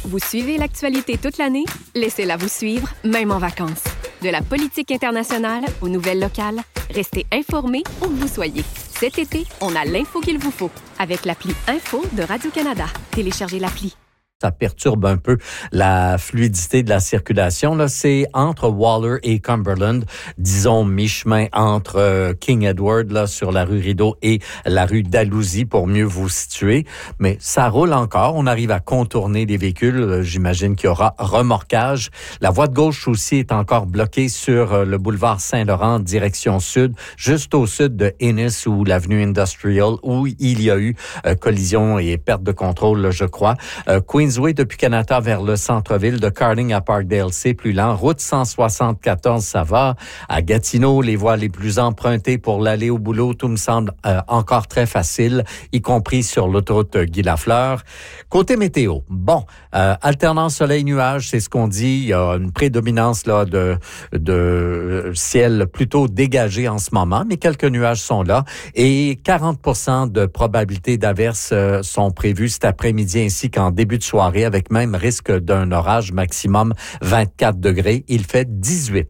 Vous suivez l'actualité toute l'année? Laissez-la vous suivre, même en vacances. De la politique internationale aux nouvelles locales, restez informés où que vous soyez. Cet été, on a l'info qu'il vous faut avec l'appli Info de Radio-Canada. Téléchargez l'appli. Ça perturbe un peu la fluidité de la circulation. Là, c'est entre Waller et Cumberland, disons mi-chemin entre King Edward là sur la rue Rideau et la rue Dalhousie pour mieux vous situer. Mais ça roule encore. On arrive à contourner les véhicules. J'imagine qu'il y aura remorquage. La voie de gauche aussi est encore bloquée sur le boulevard Saint-Laurent, direction sud, juste au sud de Ennis ou l'avenue Industrial, où il y a eu collision et perte de contrôle, là, je crois. Queensway depuis Canada vers le centre-ville, de Carling à Parkdale, c'est plus lent. Route 174, ça va. À Gatineau, les voies les plus empruntées pour l'aller au boulot, tout me semble encore très facile, y compris sur l'autoroute Guy-Lafleur. Côté météo, bon, alternance soleil-nuage, c'est ce qu'on dit. Il y a une prédominance là de ciel plutôt dégagé en ce moment, mais quelques nuages sont là. Et 40% de probabilité d'averses sont prévues cet après-midi ainsi qu'en début de soirée, avec même risque d'un orage maximum 24 degrés. Il fait 18.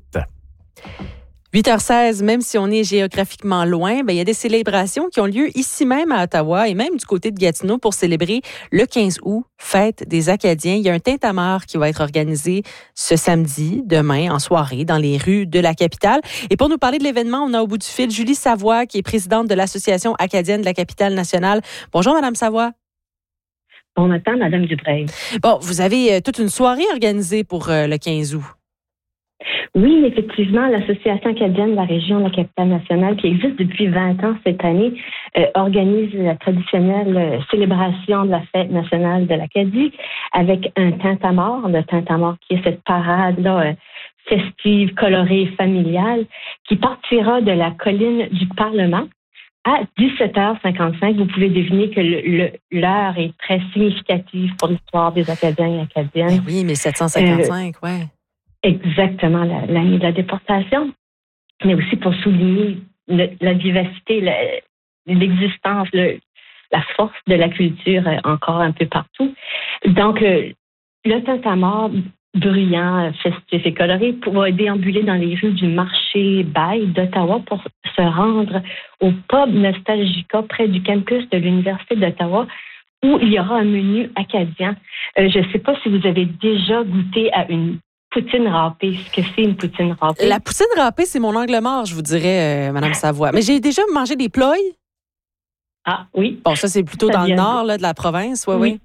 8h16, même si on est géographiquement loin, il y a des célébrations qui ont lieu ici même à Ottawa et même du côté de Gatineau pour célébrer le 15 août, fête des Acadiens. Il y a un tintamarre qui va être organisé ce samedi, demain, en soirée, dans les rues de la capitale. Et pour nous parler de l'événement, on a au bout du fil Julie Savoie, qui est présidente de l'Association acadienne de la capitale nationale. Bonjour, Madame Savoie. Bon matin, Madame Dubreuil. Bon, vous avez toute une soirée organisée pour le 15 août. Oui, effectivement, l'Association acadienne de la région de la capitale nationale, qui existe depuis 20 ans cette année, organise la traditionnelle célébration de la fête nationale de l'Acadie avec un tintamarre, le tintamarre qui est cette parade-là festive, colorée, familiale, qui partira de la colline du Parlement. À 17h55, vous pouvez deviner que l'heure est très significative pour l'histoire des Acadiens et Acadiennes. Ben oui, 1755, oui. Exactement, l'année de la déportation, mais aussi pour souligner la vivacité, l'existence, la force de la culture encore un peu partout. Donc, le tintamarre bruyant, festif et coloré va déambuler dans les rues du marché Bail d'Ottawa pour se rendre au pub Nostalgica près du campus de l'Université d'Ottawa où il y aura un menu acadien. Je ne sais pas si vous avez déjà goûté à une poutine râpée. Ce que c'est une poutine râpée? La poutine râpée, c'est mon angle mort, je vous dirais, Madame Savoie. Mais j'ai déjà mangé des ploys. Ah, oui. Bon, ça, c'est plutôt dans le nord là, de la province, oui.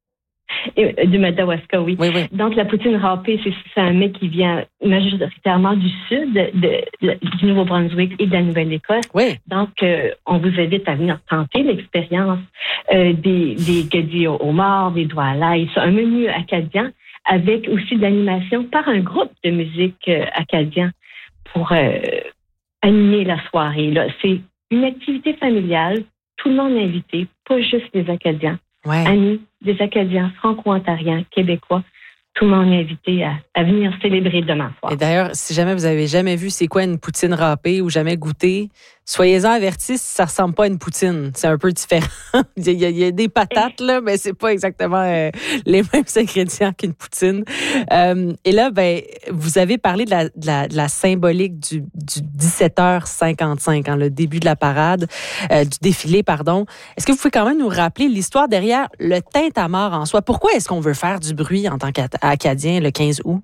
Du Madawaska, oui. Oui. Donc, la poutine râpée, c'est un mets qui vient majoritairement du sud, du Nouveau-Brunswick et de la Nouvelle-Écosse. Oui. Donc, on vous invite à venir tenter l'expérience des godilles au homard, des doigts à l'ail, un menu acadien avec aussi de l'animation par un groupe de musique acadien pour animer la soirée. Là. C'est une activité familiale, tout le monde est invité, pas juste les Acadiens. Ouais. Amis, des Acadiens, Franco-Ontariens, Québécois, tout le monde est invité à venir célébrer demain soir. Et d'ailleurs, si jamais vous avez jamais vu c'est quoi une poutine râpée ou jamais goûté, soyez-en avertis si ça ressemble pas à une poutine. C'est un peu différent. il y a des patates, là, mais c'est pas exactement les mêmes ingrédients qu'une poutine. Et là, vous avez parlé de la symbolique du 17h55, le début de la parade, du défilé, pardon. Est-ce que vous pouvez quand même nous rappeler l'histoire derrière le tintamarre en soi? Pourquoi est-ce qu'on veut faire du bruit en tant qu'Acadien le 15 août?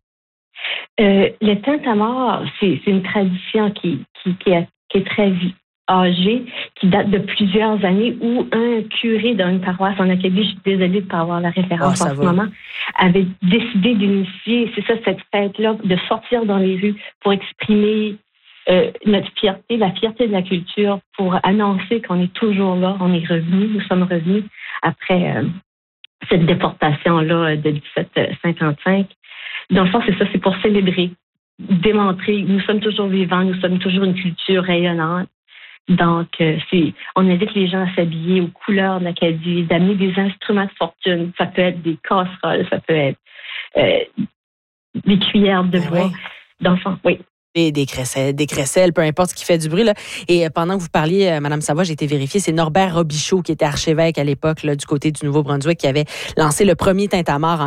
Le tintamarre, c'est une tradition qui est très âgée, qui date de plusieurs années, où un curé dans une paroisse en Acadie, je suis désolée de ne pas avoir la référence en ce moment, avait décidé d'initier, c'est ça, cette fête-là, de sortir dans les rues pour exprimer notre fierté, la fierté de la culture, pour annoncer qu'on est toujours là, on est revenus, nous sommes revenus après cette déportation-là de 1755. Dans le fond, c'est ça, c'est pour célébrer, démontrer, nous sommes toujours vivants, nous sommes toujours une culture rayonnante. Donc, on invite les gens à s'habiller aux couleurs de l'Acadie, d'amener des instruments de fortune. Ça peut être des casseroles, ça peut être des cuillères de bois. Dans le fond, oui. Des crécelles, peu importe ce qui fait du bruit. Là. Et pendant que vous parliez, Mme Savoie, j'ai été vérifier, c'est Norbert Robichaud qui était archevêque à l'époque là, du côté du Nouveau-Brunswick qui avait lancé le premier tintamarre